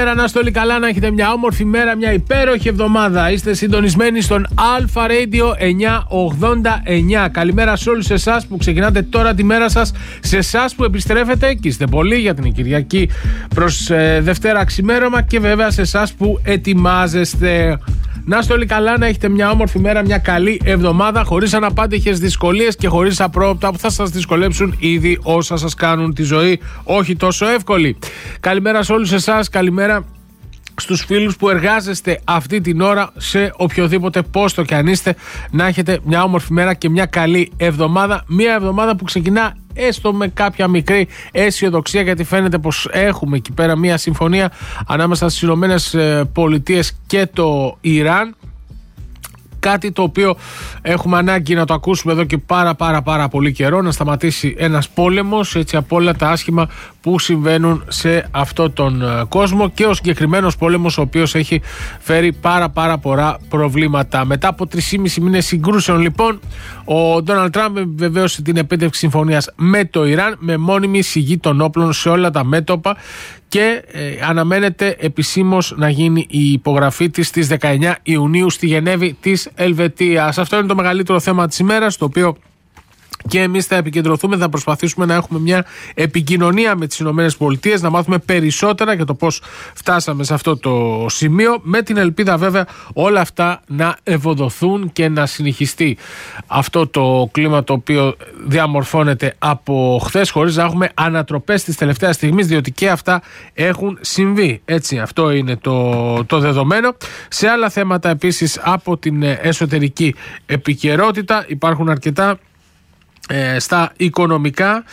Να είστε όλοι καλά, να έχετε μια όμορφη μέρα, μια υπέροχη εβδομάδα. Είστε συντονισμένοι στον Alpha Radio 989. Καλημέρα σε όλους εσάς που ξεκινάτε τώρα τη μέρα σας, σε εσάς που επιστρέφετε και είστε πολλοί για την Κυριακή προς Δευτέρα ξημέρωμα, και βέβαια σε εσάς που ετοιμάζεστε. Να είστε όλοι καλά, να έχετε μια όμορφη μέρα, μια καλή εβδομάδα, χωρίς αναπάντηχες δυσκολίες και χωρίς απρόοπτα που θα σας δυσκολέψουν ήδη όσα σας κάνουν τη ζωή όχι τόσο εύκολη. Καλημέρα σε όλους εσάς, καλημέρα στους φίλους που εργάζεστε αυτή την ώρα σε οποιοδήποτε πόστο και αν είστε. Να έχετε μια όμορφη μέρα και μια καλή εβδομάδα. Μια εβδομάδα που ξεκινά έστω με κάποια μικρή αισιοδοξία, γιατί φαίνεται πως έχουμε εκεί πέρα μια συμφωνία ανάμεσα στις Ηνωμένες Πολιτείες και το Ιράν. Κάτι το οποίο έχουμε ανάγκη να το ακούσουμε εδώ και πάρα πολύ καιρό, να σταματήσει ένας πόλεμος, έτσι, από όλα τα άσχημα που συμβαίνουν σε αυτόν τον κόσμο, και ο συγκεκριμένος πόλεμος ο οποίος έχει φέρει πάρα πολλά προβλήματα. Μετά από 3,5 μήνες συγκρούσεων, λοιπόν, ο Ντόναλντ Τραμπ βεβαίωσε την επίτευξη συμφωνίας με το Ιράν, με μόνιμη σιγή των όπλων σε όλα τα μέτωπα, και αναμένεται επισήμως να γίνει η υπογραφή της στις 19 Ιουνίου στη Γενέβη της Ελβετίας. Αυτό είναι το μεγαλύτερο θέμα της ημέρας, το οποίο και εμείς θα επικεντρωθούμε, θα προσπαθήσουμε να έχουμε μια επικοινωνία με τις Ηνωμένες Πολιτείες, να μάθουμε περισσότερα για το πώς φτάσαμε σε αυτό το σημείο, με την ελπίδα βέβαια όλα αυτά να ευοδοθούν και να συνεχιστεί αυτό το κλίμα το οποίο διαμορφώνεται από χθες, χωρίς να έχουμε ανατροπές της τελευταίας στιγμής, διότι και αυτά έχουν συμβεί. Έτσι, αυτό είναι το δεδομένο. Σε άλλα θέματα επίσης από την εσωτερική επικαιρότητα υπάρχουν αρκετά στα οικονομικά,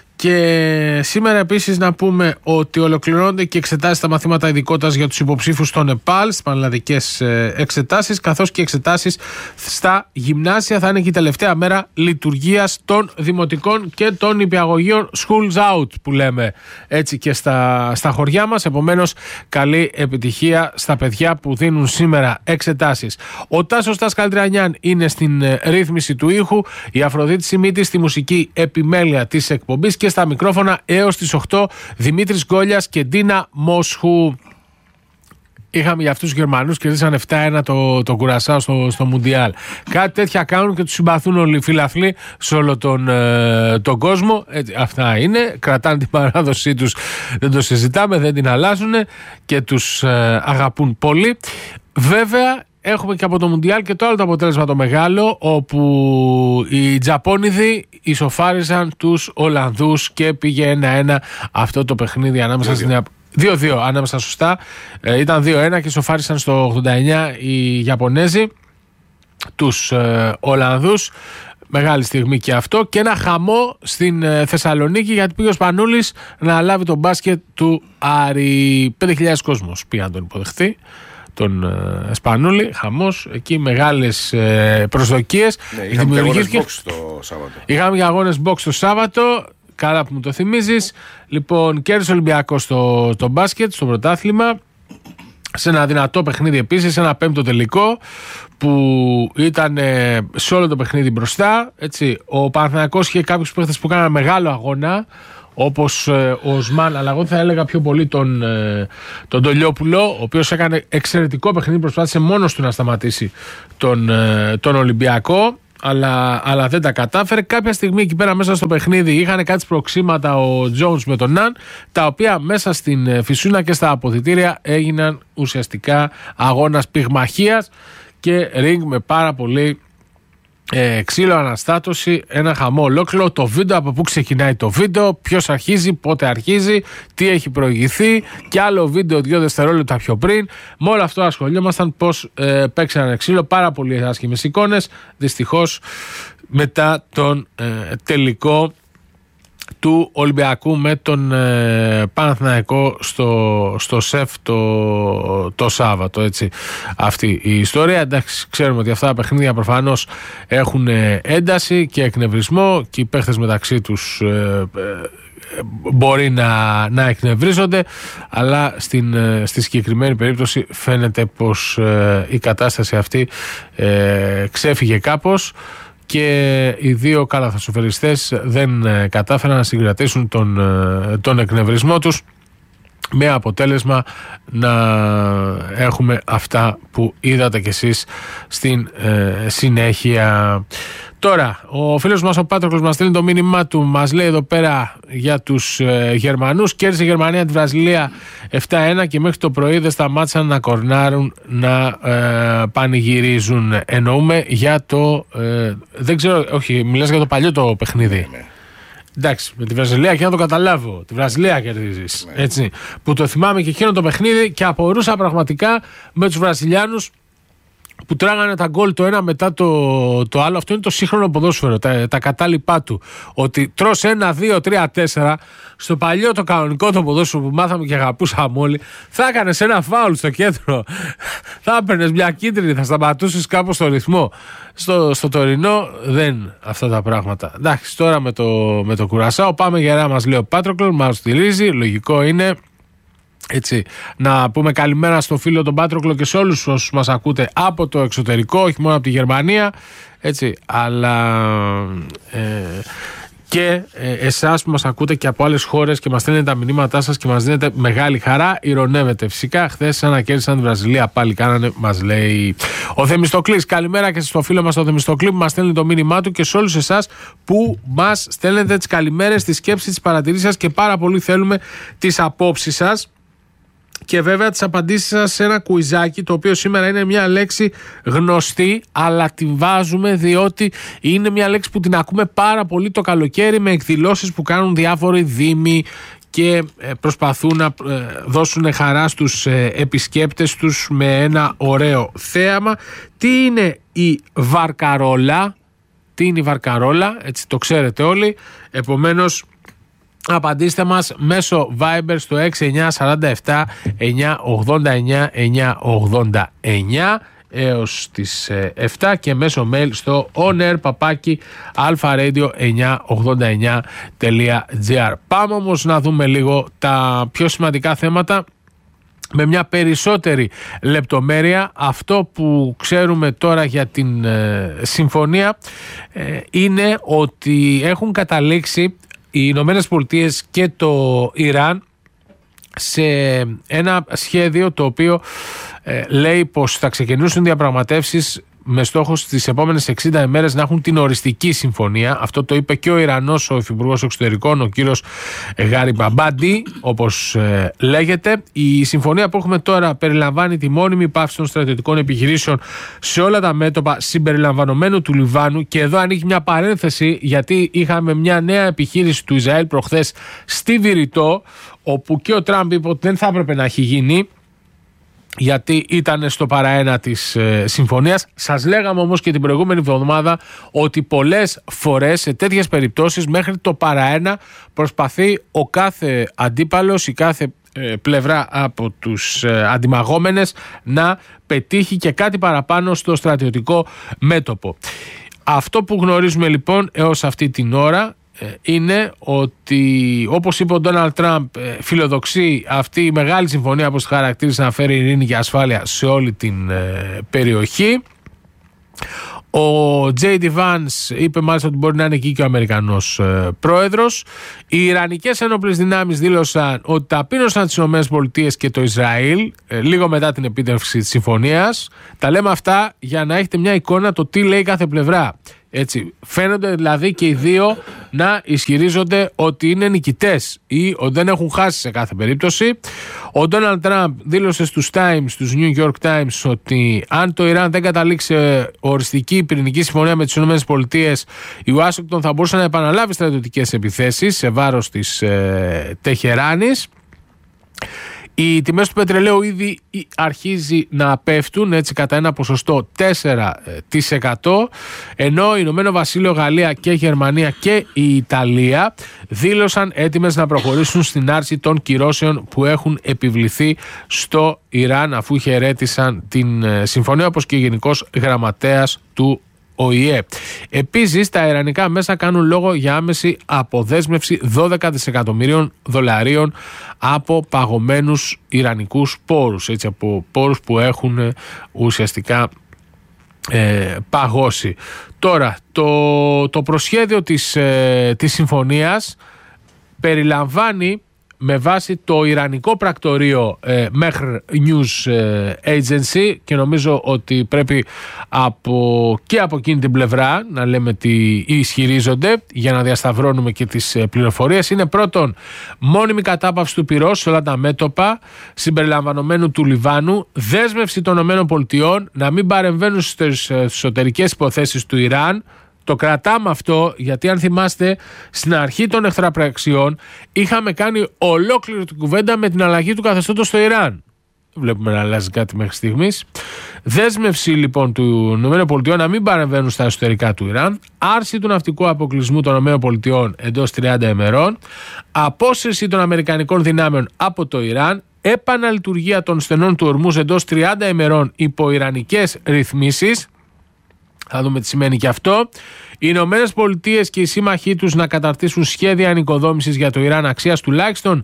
και σήμερα επίσης να πούμε ότι ολοκληρώνονται και εξετάσεις στα μαθήματα ειδικότητας για τους υποψήφους στο Νεπάλ, στις πανελλαδικές εξετάσεις, καθώς και εξετάσεις στα γυμνάσια. Θα είναι και η τελευταία μέρα λειτουργίας των δημοτικών και των νηπιαγωγείων, schools out που λέμε έτσι και στα χωριά μας. Επομένως, καλή επιτυχία στα παιδιά που δίνουν σήμερα εξετάσεις. Ο Τάσος Καλτριανιάν είναι στην ρύθμιση του ήχου, η Αφροδίτη Σιμίτη στη μουσική επιμέλεια της εκπομπής, και στα μικρόφωνα έως τις 8 Δημήτρης Γκόλιας και Ντίνα Μόσχου. Είχαμε για αυτούς τους Γερμανούς, κερδίσαν 7-1 το Κουρασάο στο Μουντιάλ. Κάτι τέτοια κάνουν και τους συμπαθούν όλοι οι φιλαθλοί σε όλο τον κόσμο. Έτσι, αυτά είναι. Κρατάνε την παράδοσή τους, δεν το συζητάμε, δεν την αλλάζουν και τους αγαπούν πολύ. Βέβαια, έχουμε και από το Μουντιάλ και το άλλο το αποτέλεσμα το μεγάλο, όπου οι Τζαπώνιδοι ισοφάρισαν τους Ολλανδούς και πήγε 1-1 αυτό το παιχνίδι ανάμεσα στην 2-2 ανάμεσα, σωστά. Ήταν 2-1 και ισοφάρισαν στο 89 οι Ιαπωνέζοι τους Ολλανδούς. Μεγάλη στιγμή και αυτό, και ένα χαμό στην Θεσσαλονίκη, γιατί πήγε ο Σπανούλης να λάβει τον μπάσκετ του Άρη. 5.000 κόσμος πήγαν να τον υποδεχθεί τον Σπανούλη, χαμός, εκεί μεγάλες προσδοκίες. Είχαμε και αγώνες box το Σάββατο. Είχαμε και αγώνες box το Σάββατο, καλά που μου το θυμίζεις. Λοιπόν, κέρδισε ο Ολυμπιακός το μπάσκετ στο πρωτάθλημα, σε ένα δυνατό παιχνίδι επίσης, ένα πέμπτο τελικό που ήταν σε όλο το παιχνίδι μπροστά. Έτσι. Ο Παναθηναϊκός είχε κάποιους παίχτες που κάνανε μεγάλο αγώνα, όπως ο Οσμάν, αλλά εγώ θα έλεγα πιο πολύ τον Τολιόπουλο, ο οποίος έκανε εξαιρετικό παιχνίδι, προσπάθησε μόνος του να σταματήσει τον Ολυμπιακό, αλλά δεν τα κατάφερε. Κάποια στιγμή εκεί πέρα μέσα στο παιχνίδι είχαν κάτι προξήματα ο Τζόουνς με τον Ναν, τα οποία μέσα στην φυσούνα και στα αποδυτήρια έγιναν ουσιαστικά αγώνας πυγμαχίας και ring με πάρα πολύ ξύλο, αναστάτωση, ένα χαμό ολόκληρο. Το βίντεο, από πού ξεκινάει το βίντεο, ποιος αρχίζει, πότε αρχίζει, τι έχει προηγηθεί, και άλλο βίντεο 2 δευτερόλεπτα πιο πριν. Με όλο αυτό ασχολιόμασταν, πώς παίξανε ξύλο, πάρα πολύ άσχημες εικόνες. Δυστυχώς μετά τον τελικό του Ολυμπιακού με τον Παναθηναϊκό στο ΣΕΦ το Σάββατο, έτσι, αυτή η ιστορία. Εντάξει, ξέρουμε ότι αυτά τα παιχνίδια προφανώς έχουν ένταση και εκνευρισμό, και οι παίχτες μεταξύ τους μπορεί να εκνευρίζονται, αλλά στη συγκεκριμένη περίπτωση φαίνεται πως η κατάσταση αυτή ξέφυγε κάπως, και οι δύο καλαθοσοφεριστές δεν κατάφεραν να συγκρατήσουν τον εκνευρισμό τους, με αποτέλεσμα να έχουμε αυτά που είδατε κι εσείς στην συνέχεια. Τώρα, ο φίλος μας ο Πάτροκλος μας στέλνει το μήνυμά του, μας λέει εδώ πέρα για τους Γερμανούς. Κέρδισε η Γερμανία τη Βραζιλία 7-1 και μέχρι το πρωί δεν σταμάτησαν να κορνάρουν, να πανηγυρίζουν. Εννοούμε για το, δεν ξέρω, όχι, μιλάς για το παλιό το παιχνίδι. Ναι. Εντάξει, με τη Βραζιλία και να το καταλάβω. Τη Βραζιλία κερδίζεις. Ναι. Έτσι. Που το θυμάμαι και εκείνο το παιχνίδι και απορούσα πραγματικά με τους Βραζιλιάνους που τράγανε τα γκολ το ένα μετά το άλλο. Αυτό είναι το σύγχρονο ποδόσφαιρο, τα κατάλοιπά του. Ότι τρως 1, 2, 3, 4. Στο παλιό το κανονικό το ποδόσφαιρο που μάθαμε και αγαπούσαμε όλοι, θα έκανες ένα φάουλ στο κέντρο, θα έπαιρνες μια κίτρινη, θα σταματούσες κάπως το ρυθμό. Στο τωρινό δεν αυτά τα πράγματα. Εντάξει, τώρα με το Κουρασάο πάμε γερά, μας λέει ο Πάτροκλος, μας στηρίζει, λογικό είναι. Έτσι, να πούμε καλημέρα στο φίλο τον Πάτροκλο και σε όλους όσους μας ακούτε από το εξωτερικό, όχι μόνο από τη Γερμανία, έτσι, αλλά και εσάς που μας ακούτε και από άλλες χώρες και μας στέλνετε τα μηνύματά σας και μας δίνετε μεγάλη χαρά. Ηρωνεύετε φυσικά. Χθες σαν να κέρδισαν τη Βραζιλία πάλι κάνανε, μας λέει ο Θεμιστοκλής. Καλημέρα και στο φίλο μας τον Θεμιστοκλή που μας στέλνει το μήνυμά του και σε όλους εσάς που μας στέλνετε τις καλημέρες, τις σκέψεις, τις παρατηρήσεις σας και πάρα πολύ θέλουμε τις απόψεις σας. Και βέβαια τις απαντήσεις σας σε ένα κουιζάκι, το οποίο σήμερα είναι μια λέξη γνωστή, αλλά την βάζουμε διότι είναι μια λέξη που την ακούμε πάρα πολύ το καλοκαίρι με εκδηλώσεις που κάνουν διάφοροι δήμοι και προσπαθούν να δώσουν χαρά στους επισκέπτες τους με ένα ωραίο θέαμα. Τι είναι η βαρκαρόλα? Τι είναι η βαρκαρόλα? Έτσι το ξέρετε όλοι. Επομένως, απαντήστε μας μέσω Viber στο 6947 989 989 έως τις 7 και μέσω mail στο onair@alfaradio989.gr. Πάμε όμως να δούμε λίγο τα πιο σημαντικά θέματα με μια περισσότερη λεπτομέρεια. Αυτό που ξέρουμε τώρα για την συμφωνία είναι ότι έχουν καταλήξει οι Ηνωμένες Πολιτείες και το Ιράν σε ένα σχέδιο το οποίο λέει πως θα ξεκινήσουν διαπραγματεύσεις με στόχο στις επόμενες 60 ημέρες να έχουν την οριστική συμφωνία. Αυτό το είπε και ο Ιρανός ο Υφυπουργός Εξωτερικών, ο κύριος Γαριμπαμπάντι, όπως λέγεται. Η συμφωνία που έχουμε τώρα περιλαμβάνει τη μόνιμη πάυση των στρατιωτικών επιχειρήσεων σε όλα τα μέτωπα συμπεριλαμβανομένου του Λιβάνου. Και εδώ ανοίγει μια παρένθεση, γιατί είχαμε μια νέα επιχείρηση του Ισραήλ προχθές στη Βηρητό, όπου και ο Τραμπ είπε ότι δεν θα έπρεπε να έχει γίνει, γιατί ήταν στο παραένα της συμφωνίας. Σας λέγαμε όμως και την προηγούμενη εβδομάδα ότι πολλές φορές σε τέτοιες περιπτώσεις μέχρι το παραένα προσπαθεί ο κάθε αντίπαλος, η κάθε πλευρά από τους αντιμαγόμενες να πετύχει και κάτι παραπάνω στο στρατιωτικό μέτωπο. Αυτό που γνωρίζουμε λοιπόν έως αυτή την ώρα είναι ότι, όπως είπε ο Ντόναλντ Τραμπ, φιλοδοξεί αυτή η μεγάλη συμφωνία, όπως χαρακτήρισε, να φέρει ειρήνη και ασφάλεια σε όλη την περιοχή. Ο J.D. Vance είπε μάλιστα ότι μπορεί να είναι εκεί και ο Αμερικανός πρόεδρος. Οι Ιρανικές ένοπλες δυνάμεις δήλωσαν ότι ταπείνωσαν τις ΗΠΑ και το Ισραήλ λίγο μετά την επίτευξη της συμφωνίας. Τα λέμε αυτά για να έχετε μια εικόνα το τι λέει κάθε πλευρά. Έτσι, φαίνονται δηλαδή και οι δύο να ισχυρίζονται ότι είναι νικητές ή ότι δεν έχουν χάσει σε κάθε περίπτωση. Ο Ντόναλντ Τραμπ δήλωσε στους New York Times ότι αν το Ιράν δεν καταλήξει οριστική πυρηνική συμφωνία με τις ΗΠΑ, η Ουάσιγκτον θα μπορούσε να επαναλάβει στρατιωτικές επιθέσεις σε βάρος της Τεχεράνης. Οι τιμές του πετρελαίου ήδη αρχίζει να πέφτουν, έτσι, κατά ένα ποσοστό 4%, ενώ Ηνωμένο Βασίλειο, Γαλλία και Γερμανία και η Ιταλία δήλωσαν έτοιμες να προχωρήσουν στην άρση των κυρώσεων που έχουν επιβληθεί στο Ιράν, αφού χαιρέτησαν την συμφωνία, όπως και ο Γενικός Γραμματέας του ΟΗΕ. Επίσης, τα ιρανικά μέσα κάνουν λόγο για άμεση αποδέσμευση 12 δισεκατομμυρίων δολαρίων από παγωμένους ιρανικούς πόρους, έτσι, από πόρους που έχουν ουσιαστικά παγώσει. Τώρα, το προσχέδιο της συμφωνίας περιλαμβάνει με βάση το ιρανικό πρακτορείο Mehr News Agency, και νομίζω ότι πρέπει και από εκείνη την πλευρά να λέμε τι ισχυρίζονται για να διασταυρώνουμε και τις πληροφορίες. Είναι πρώτον μόνιμη κατάπαυση του πυρός σε όλα τα μέτωπα συμπεριλαμβανομένου του Λιβάνου, δέσμευση των ΗΠΑ να μην παρεμβαίνουν στις εσωτερικές υποθέσεις του Ιράν. Το κρατάμε αυτό γιατί, αν θυμάστε, στην αρχή των εχθραπραξιών είχαμε κάνει ολόκληρη την κουβέντα με την αλλαγή του καθεστώτος στο Ιράν. Βλέπουμε να αλλάζει κάτι μέχρι στιγμής. Δέσμευση λοιπόν του ΗΠΑ να μην παρεμβαίνουν στα εσωτερικά του Ιράν. Άρση του ναυτικού αποκλεισμού των ΗΠΑ εντός 30 ημερών. Απόσυρση των αμερικανικών δυνάμεων από το Ιράν. Επαναλειτουργία των στενών του Ορμούζ εντός 30 ημερών υπό ιρανικές ρυθμίσεις. Θα δούμε τι σημαίνει και αυτό. Οι Ηνωμένες Πολιτείες και οι σύμμαχοί τους να καταρτήσουν σχέδια ανοικοδόμησης για το Ιράν αξίας τουλάχιστον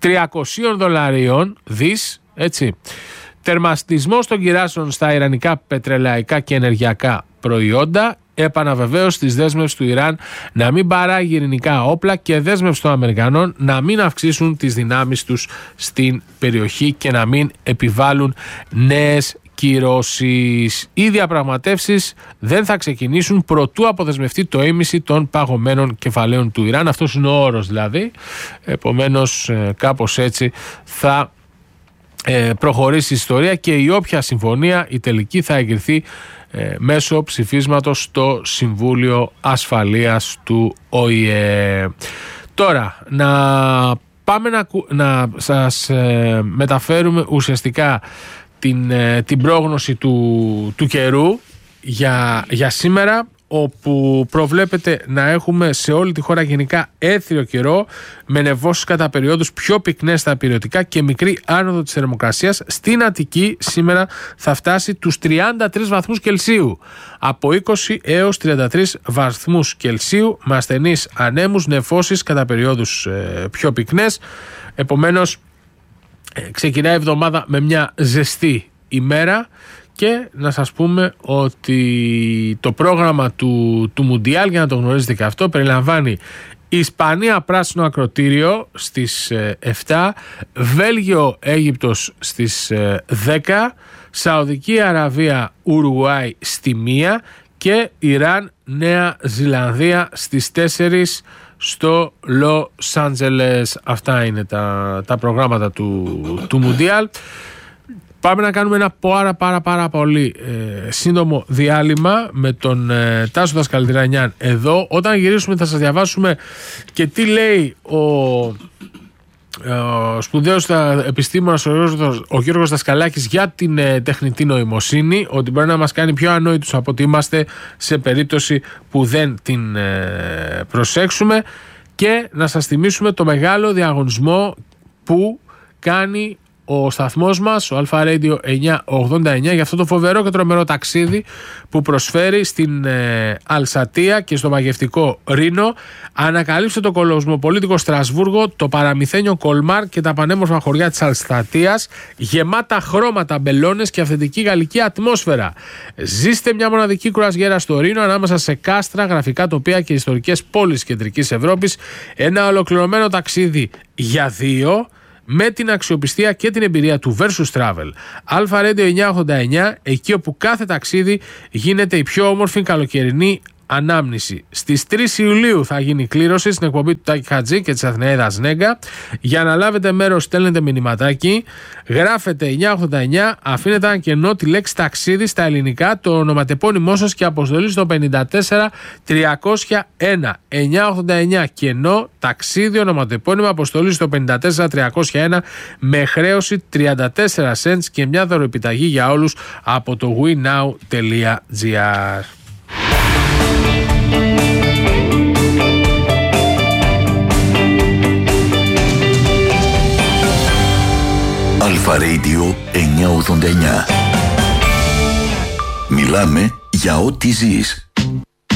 $300 δις, έτσι. Τερματισμός των κυράσεων στα ιρανικά πετρελαϊκά και ενεργειακά προϊόντα. Επαναβεβαίωση της δέσμευσης του Ιράν να μην παράγει ειρηνικά όπλα και δέσμευση των Αμερικανών να μην αυξήσουν τις δυνάμεις τους στην περιοχή και να μην επιβάλλουν νέες κυρώσεις. Οι διαπραγματεύσεις δεν θα ξεκινήσουν προτού αποδεσμευτεί το ίμιση των παγωμένων κεφαλαίων του Ιράν. Αυτός είναι ο όρος δηλαδή. Επομένως κάπως έτσι θα προχωρήσει η ιστορία και η όποια συμφωνία, η τελική, θα εγκριθεί μέσω ψηφίσματος στο Συμβούλιο Ασφαλείας του ΟΗΕ. Τώρα, να πάμε να σας μεταφέρουμε ουσιαστικά την πρόγνωση του καιρού για σήμερα, όπου προβλέπεται να έχουμε σε όλη τη χώρα γενικά έθριο καιρό με νεφώσεις κατά περιόδους πιο πυκνές στα υπηρετικά και μικρή άνοδο της θερμοκρασίας. Στην Αττική σήμερα θα φτάσει τους 33 βαθμούς Κελσίου, από 20 έως 33 βαθμούς Κελσίου, με ασθενείς ανέμους, νεφώσεις κατά περιόδους πιο πυκνές. Επομένως ξεκινάει η εβδομάδα με μια ζεστή ημέρα. Και να σας πούμε ότι το πρόγραμμα του Μουντιάλ, για να το γνωρίζετε και αυτό, περιλαμβάνει Ισπανία πράσινο ακροτήριο στις 7, Βέλγιο Αίγυπτος στις 10, Σαουδική Αραβία Ουρουγουάη στη 1 και Ιράν Νέα Ζηλανδία στις 4 στο Λος Άντζελες. Αυτά είναι τα προγράμματα του Μουντιάλ. Πάμε να κάνουμε ένα πάρα πολύ σύντομο διάλειμμα με τον Τάσο Δασκαλτηρανιάν εδώ. Όταν γυρίσουμε θα σας διαβάσουμε και τι λέει ο σπουδαίος επιστήμονας ο Γιώργος Δασκαλάκης για την τεχνητή νοημοσύνη, ότι μπορεί να μας κάνει πιο ανόητους από ότι είμαστε σε περίπτωση που δεν την προσέξουμε, και να σας θυμίσουμε το μεγάλο διαγωνισμό που κάνει ο σταθμός μας, ο Alpha Radio 989, για αυτό το φοβερό και τρομερό ταξίδι που προσφέρει στην Αλσατία και στο μαγευτικό Ρήνο. Ανακαλύψτε το κοσμοπολίτικο Στρασβούργο, το παραμυθένιο Κολμάρ και τα πανέμορφα χωριά της Αλσατίας, γεμάτα χρώματα, μπελόνες και αυθεντική γαλλική ατμόσφαιρα. Ζήστε μια μοναδική κρουαζιέρα στο Ρήνο, ανάμεσα σε κάστρα, γραφικά τοπία και ιστορικές πόλεις κεντρικής Ευρώπης. Ένα ολοκληρωμένο ταξίδι για δύο, με την αξιοπιστία και την εμπειρία του Versus Travel. Alpha Radio 989, εκεί όπου κάθε ταξίδι γίνεται η πιο όμορφη καλοκαιρινή ανάμνηση. Στις 3 Ιουλίου θα γίνει κλήρωση στην εκπομπή του Τάκη Χατζή και της Αθηναίδας Νέγκα. Για να λάβετε μέρος στέλνετε μηνυματάκι, γράφετε 989, αφήνετε ένα κενό, τη λέξη ταξίδι στα ελληνικά, το ονοματεπώνυμό σας και αποστολή στο 54301. 989 κενό, ταξίδι, ονοματεπώνυμα, αποστολή στο 54301 με χρέωση 34 cents και μια δωροεπιταγή για όλους από το winow.gr. Alpha Radio 989. Μιλάμε για ό,τι ζεις.